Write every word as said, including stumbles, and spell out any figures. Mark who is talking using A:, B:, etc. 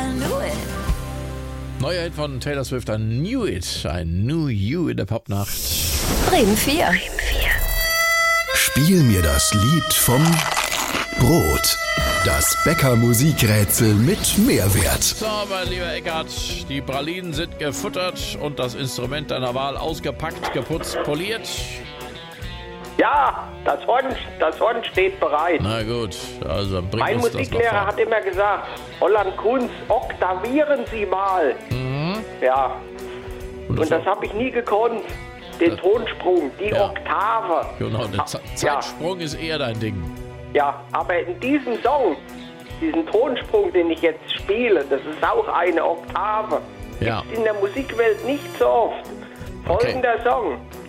A: knew it.
B: Neuer Hit von Taylor Swift, I Knew It. I Knew You in der Popnacht.
A: Bremen vier.
C: Spiel mir das Lied vom Brot. Das Bäcker-Musikrätsel mit Mehrwert.
B: So, mein lieber Eckart, die Pralinen sind gefuttert und das Instrument deiner Wahl ausgepackt, geputzt, poliert.
D: Ja, das Horn, das Horn steht bereit.
B: Na gut, also bring
D: Mein
B: uns das
D: Musiklehrer
B: mal vor.
D: hat immer gesagt, Holland Kunz, oktavieren Sie mal.
B: Mhm.
D: Ja,
B: Und
D: und das habe ich nie gekonnt. Den Tonsprung, die
B: Ja.
D: Oktave.
B: Genau, der Ze-
D: Ja.
B: Zeitsprung ist eher dein Ding.
D: Ja, aber in diesem Song, diesen Tonsprung, den ich jetzt spiele, das ist auch eine Oktave.
B: Ja.
D: Gibt's in der Musikwelt nicht so oft. Folgender Song.